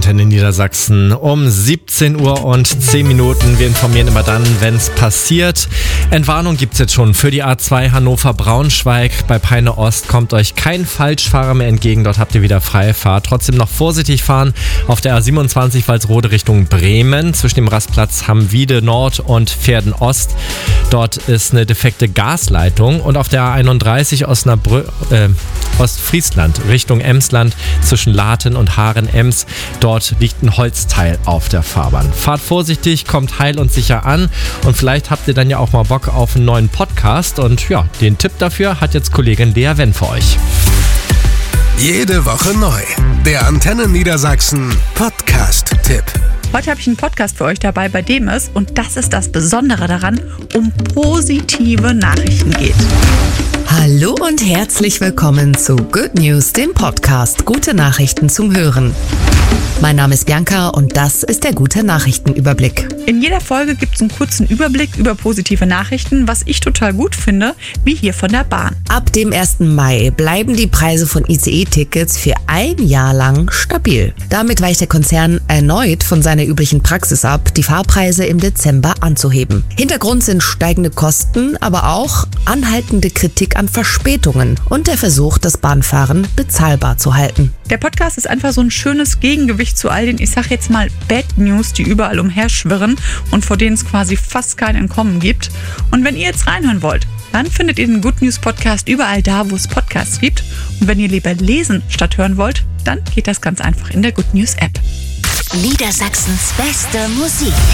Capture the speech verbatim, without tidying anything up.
Antenne Niedersachsen um siebzehn Uhr und zehn Minuten. Wir informieren immer dann, wenn es passiert. Entwarnung gibt es jetzt schon für die A zwei Hannover-Braunschweig. Bei Peine Ost kommt euch kein Falschfahrer mehr entgegen. Dort habt ihr wieder freie Fahrt. Trotzdem noch vorsichtig fahren auf der A siebenundzwanzig Walsrode Richtung Bremen. Zwischen dem Rastplatz Hammwiede Nord und Pferden Ost. Dort ist eine defekte Gasleitung. Und auf der A einunddreißig Osnabrü- äh, Ostfriesland Richtung Emsland zwischen Laten und Haaren-Ems. Dort liegt ein Holzteil auf der Fahrbahn. Fahrt vorsichtig, kommt heil und sicher an und vielleicht habt ihr dann ja auch mal Bock auf einen neuen Podcast und ja, den Tipp dafür hat jetzt Kollegin Lea Wenn für euch. Jede Woche neu. Der Antenne Niedersachsen Podcast-Tipp. Heute habe ich einen Podcast für euch dabei, bei dem es, und das ist das Besondere daran, um positive Nachrichten geht. Hallo und herzlich willkommen zu Good News, dem Podcast Gute Nachrichten zum Hören. Mein Name ist Bianca und das ist der Gute Nachrichtenüberblick. In jeder Folge gibt es einen kurzen Überblick über positive Nachrichten, was ich total gut finde, wie hier von der Bahn. Ab dem ersten Mai bleiben die Preise von I C E-Tickets für ein Jahr lang stabil. Damit weicht der Konzern erneut von seiner üblichen Praxis ab, die Fahrpreise im Dezember anzuheben. Hintergrund sind steigende Kosten, aber auch anhaltende Kritik an Verspätungen und der Versuch, das Bahnfahren bezahlbar zu halten. Der Podcast ist einfach so ein schönes Gegengewicht zu all den, ich sag jetzt mal, Bad News, die überall umherschwirren und vor denen es quasi fast kein Entkommen gibt. Und wenn ihr jetzt reinhören wollt, dann findet ihr den Good News Podcast überall da, wo es Podcasts gibt. Und wenn ihr lieber lesen statt hören wollt, dann geht das ganz einfach in der Good News App. Niedersachsens beste Musik.